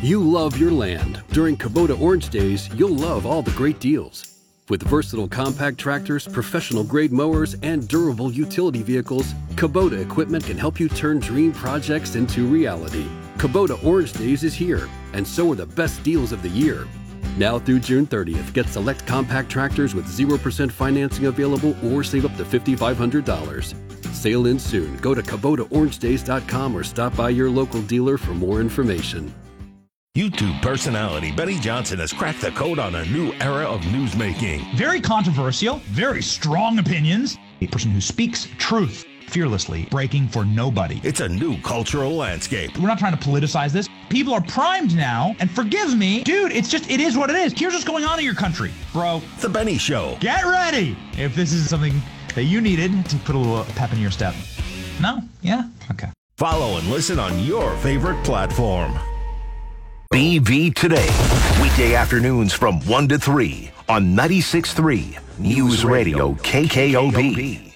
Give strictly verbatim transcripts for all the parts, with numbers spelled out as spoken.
You love your land. During Kubota Orange Days, you'll love all the great deals. With versatile compact tractors, professional-grade mowers, and durable utility vehicles, Kubota equipment can help you turn dream projects into reality. Kubota Orange Days is here, and so are the best deals of the year. Now through June thirtieth, get select compact tractors with zero percent financing available or save up to five thousand five hundred dollars. Sale ends soon. Go to Kubota Orange Days dot com or stop by your local dealer for more information. YouTube personality Benny Johnson has cracked the code on a new era of newsmaking. Very controversial, very strong opinions. A person who speaks truth fearlessly, breaking for nobody. It's a new cultural landscape. We're not trying to politicize this. People are primed now, and forgive me, dude, it's just, it is what it is. Here's what's going on in your country, bro. The Benny Show. Get ready if this is something that you needed to put a little pep in your step. No? Yeah? Okay. Follow and listen on your favorite platform. B V Today, weekday afternoons from one to three on ninety-six point three News Radio K K O B.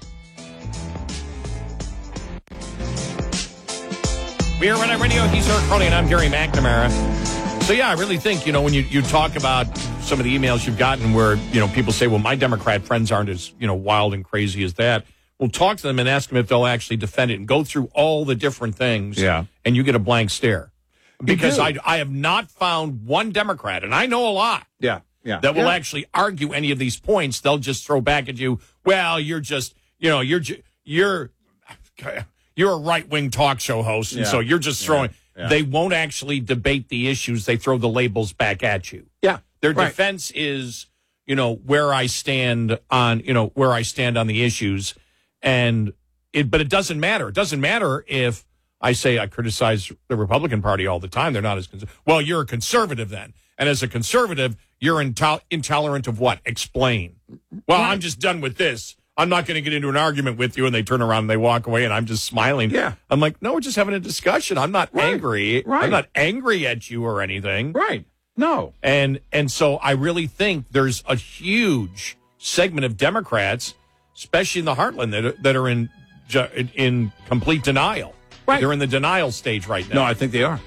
We are Red Eye Radio. He's Eric Carly, and I'm Gary McNamara. So, yeah, I really think, you know, when you, you talk about some of the emails you've gotten where, you know, people say, well, my Democrat friends aren't as, you know, wild and crazy as that. Well, talk to them and ask them if they'll actually defend it and go through all the different things. Yeah. And you get a blank stare. Because I, I have not found one Democrat, and I know a lot, yeah, yeah, that will yeah. actually argue any of these points. They'll just throw back at you, well, you're just, you know, you're you're you're a right-wing talk show host, and yeah. so you're just throwing. Yeah. Yeah. They won't actually debate the issues. They throw the labels back at you. Yeah. Their right. defense is, you know, where I stand on, you know, where I stand on the issues. And it, but it doesn't matter. It doesn't matter if I say I criticize the Republican Party all the time. They're not as conservative. Well, you're a conservative then. And as a conservative, you're intol- intolerant of what? Explain. Well, right. I'm just done with this. I'm not going to get into an argument with you. And they turn around and they walk away and I'm just smiling. Yeah. I'm like, no, we're just having a discussion. I'm not right. angry. Right. I'm not angry at you or anything. Right. No. And, and so I really think there's a huge segment of Democrats, especially in the heartland, that are, that are in, in complete denial. Right. They're in the denial stage right now. No, I think they are.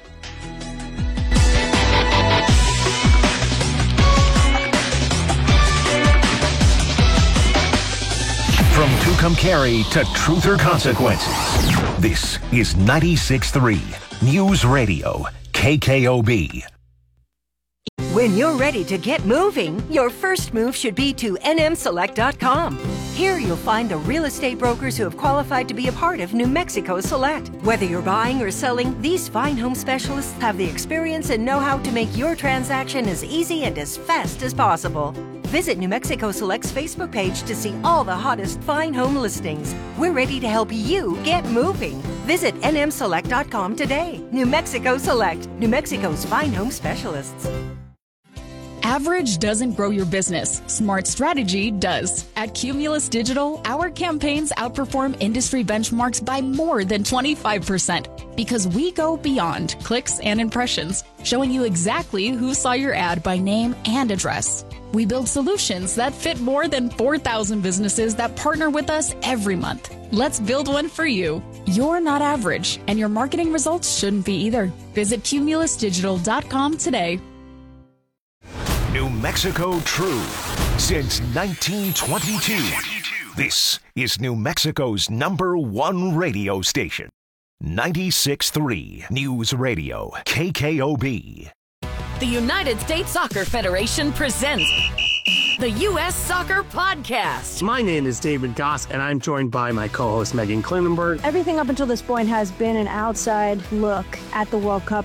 From Tucumcari to Truth or Consequences, this is ninety-six point three News Radio K K O B. When you're ready to get moving, your first move should be to N M Select dot com. Here you'll find the real estate brokers who have qualified to be a part of New Mexico Select. Whether you're buying or selling, these fine home specialists have the experience and know-how to make your transaction as easy and as fast as possible. Visit New Mexico Select's Facebook page to see all the hottest fine home listings. We're ready to help you get moving. Visit N M Select dot com today. New Mexico Select, New Mexico's fine home specialists. Average doesn't grow your business. Smart strategy does. At Cumulus Digital, our campaigns outperform industry benchmarks by more than twenty-five percent because we go beyond clicks and impressions, showing you exactly who saw your ad by name and address. We build solutions that fit more than four thousand businesses that partner with us every month. Let's build one for you. You're not average, and your marketing results shouldn't be either. Visit Cumulus Digital dot com today. New Mexico True since nineteen twenty-two. This is New Mexico's number one radio station. ninety-six point three News Radio K K O B. The United States Soccer Federation presents the U S Soccer Podcast. My name is David Goss, and I'm joined by my co-host Megan Klinenberg. Everything up until this point has been an outside look at the World Cup.